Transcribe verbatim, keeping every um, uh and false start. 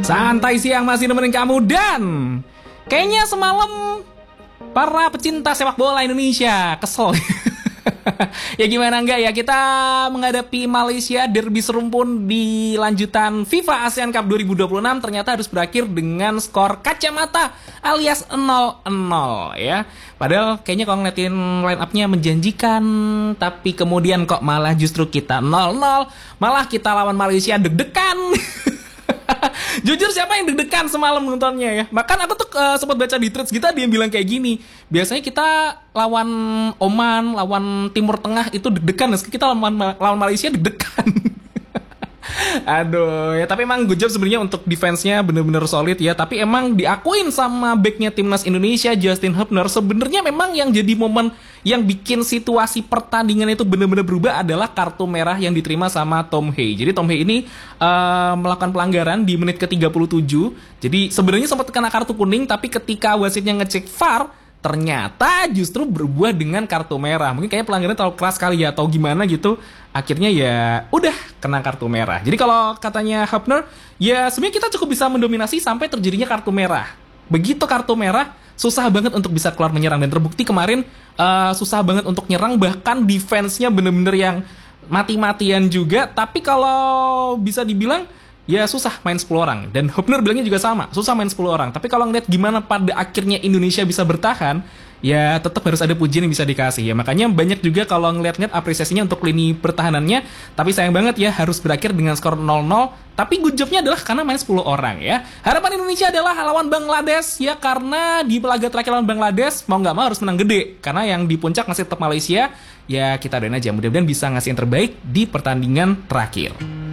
Santai siang masih nemenin kamu dan kayaknya semalam para pecinta sepak bola Indonesia kesel. Ya gimana enggak ya, kita menghadapi Malaysia derby serumpun di lanjutan FIFA ASEAN Cup dua ribu dua puluh enam ternyata harus berakhir dengan skor kacamata alias nol nol ya. Padahal kayaknya kalau ngeliatin line up-nya menjanjikan, tapi kemudian kok malah justru kita nol nol, malah kita lawan Malaysia deg-degan. Jujur siapa yang deg-degan semalam nontonnya ya. Bahkan aku tuh uh, sempat baca di threads kita, dia bilang kayak gini, biasanya kita lawan Oman, lawan Timur Tengah itu deg-degan, kita lawan, lawan Malaysia deg-degan. Aduh ya, tapi emang good job sebenarnya untuk defense-nya bener-bener solid ya. Tapi emang diakuin sama backnya timnas Indonesia Justin Hubner, sebenarnya memang yang jadi momen yang bikin situasi pertandingan itu bener-bener berubah adalah kartu merah yang diterima sama Tom Hey. Jadi Tom Hey ini uh, melakukan pelanggaran di menit ke tiga puluh tujuh. Jadi sebenarnya sempat kena kartu kuning, tapi ketika wasitnya ngecek V A R ternyata justru berbuah dengan kartu merah. Mungkin kayaknya pelanggaran terlalu keras kali ya, atau gimana gitu. Akhirnya ya udah kena kartu merah. Jadi kalau katanya Hubner, ya sebenarnya kita cukup bisa mendominasi sampai terjadinya kartu merah. Begitu kartu merah, susah banget untuk bisa keluar menyerang. Dan terbukti kemarin uh, susah banget untuk nyerang. Bahkan defense-nya bener-bener yang mati-matian juga. Tapi kalau bisa dibilang, ya susah main sepuluh orang. Dan Hubner bilangnya juga sama, susah main sepuluh orang. Tapi kalau ngeliat gimana pada akhirnya Indonesia bisa bertahan, ya tetap harus ada pujian yang bisa dikasih ya. Makanya banyak juga kalau ngeliat-ngeliat apresiasinya untuk lini pertahanannya. Tapi sayang banget ya harus berakhir dengan skor nol nol. Tapi good job-nya adalah karena main sepuluh orang ya. Harapan Indonesia adalah lawan Bangladesh ya, karena di laga terakhir lawan Bangladesh mau nggak mau harus menang gede. Karena yang di puncak masih tetap Malaysia. Ya kita doain aja, mudah-mudahan bisa ngasih yang terbaik di pertandingan terakhir.